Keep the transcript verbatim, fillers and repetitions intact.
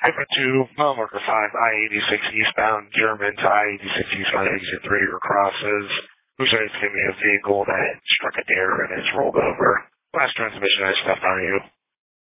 Paper two, mile marker five, I eighty-six eastbound, German to I eighty-six eastbound, exit three, or crosses. Who's ready to give me a vehicle that struck a deer and it's rolled over? Last transmission I stepped on you.